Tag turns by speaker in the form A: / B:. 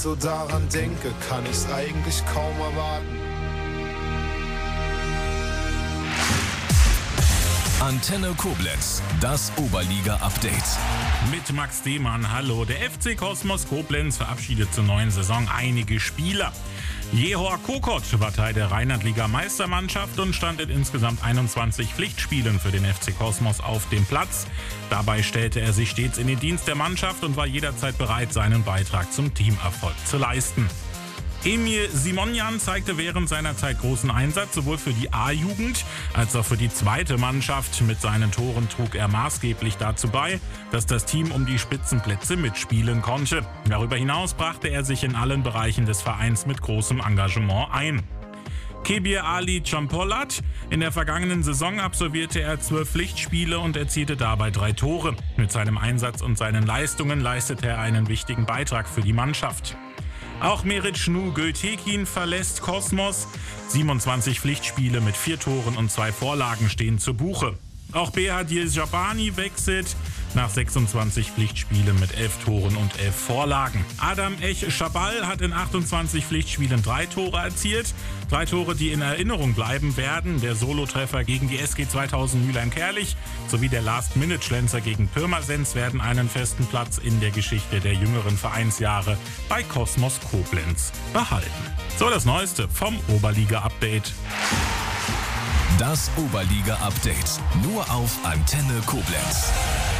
A: So daran denke, kann ich's eigentlich kaum erwarten.
B: Antenne Koblenz, das Oberliga-Update.
C: Mit Max Demann, hallo. Der FC Kosmos Koblenz verabschiedet zur neuen Saison einige Spieler. Jehor Kokot war Teil der Rheinland-Liga-Meistermannschaft und stand in insgesamt 21 Pflichtspielen für den FC Kosmos auf dem Platz. Dabei stellte er sich stets in den Dienst der Mannschaft und war jederzeit bereit, seinen Beitrag zum Teamerfolg zu leisten. Emil Simonjan zeigte während seiner Zeit großen Einsatz, sowohl für die A-Jugend als auch für die zweite Mannschaft. Mit seinen Toren trug er maßgeblich dazu bei, dass das Team um die Spitzenplätze mitspielen konnte. Darüber hinaus brachte er sich in allen Bereichen des Vereins mit großem Engagement ein. Kebir Ali Champolat. In der vergangenen Saison absolvierte er 12 Pflichtspiele und erzielte dabei 3 Tore. Mit seinem Einsatz und seinen Leistungen leistete er einen wichtigen Beitrag für die Mannschaft. Auch Meric Nu Gültekin verlässt Kosmos. 27 Pflichtspiele mit 4 Toren und 2 Vorlagen stehen zu Buche. Auch Behadil Jabani wechselt nach 26 Pflichtspielen mit 11 Toren und 11 Vorlagen. Adam Ech-Schabal hat in 28 Pflichtspielen 3 Tore erzielt. 3 Tore, die in Erinnerung bleiben werden. Der Solotreffer gegen die SG 2000 Mülheim-Kerlich sowie der Last-Minute-Schlenzer gegen Pirmasens werden einen festen Platz in der Geschichte der jüngeren Vereinsjahre bei Kosmos Koblenz behalten. So, das Neueste vom Oberliga-Update.
B: Das Oberliga-Update nur auf Antenne Koblenz.